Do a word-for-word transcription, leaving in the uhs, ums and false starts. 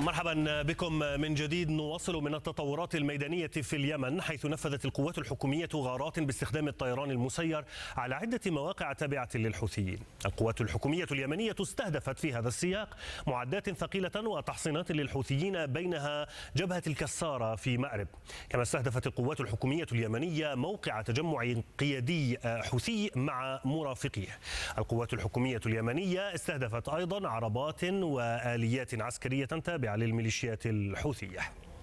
مرحبا بكم من جديد. نواصل من التطورات الميدانية في اليمن، حيث نفذت القوات الحكومية غارات باستخدام الطيران المسير على عدة مواقع تابعة للحوثيين. القوات الحكومية اليمنية استهدفت في هذا السياق معدات ثقيلة وتحصينات للحوثيين، بينها جبهة الكسارة في مأرب. كما استهدفت القوات الحكومية اليمنية موقع تجمع قيادي حوثي مع مرافقيه. القوات الحكومية اليمنية استهدفت أيضا عربات وآليات عسكرية تابعة للميليشيات الحوثية.